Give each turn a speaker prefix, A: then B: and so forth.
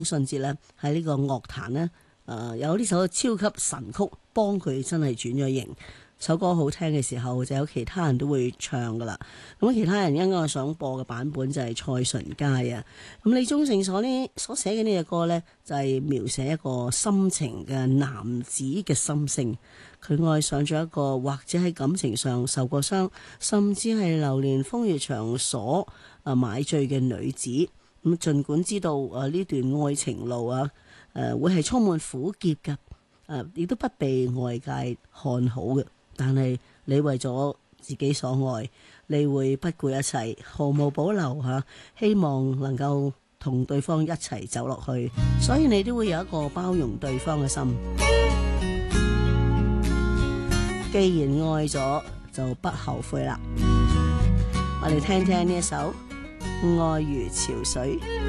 A: 信哲咧喺呢個樂壇呢，有呢首超級神曲，幫佢真係轉咗型。首歌好聽嘅時候，就有其他人都會唱噶啦。咁其他人應該想播嘅版本就係蔡淳佳啊。咁李宗盛所寫嘅呢隻歌呢，就係描寫一個深情嘅男子嘅心聲。佢愛上咗一個或者喺感情上受過傷，甚至係流連風月場所買醉嘅女子。咁儘管知道呢段愛情路會係充滿苦澀嘅，亦都不被外界看好嘅。但係你為咗自己所愛，你會不顧一切，毫無保留希望能夠同對方一齊走落去，所以你都會有一個包容對方嘅心。既然愛咗，就不後悔啦。我哋聽聽呢一首《愛如潮水》。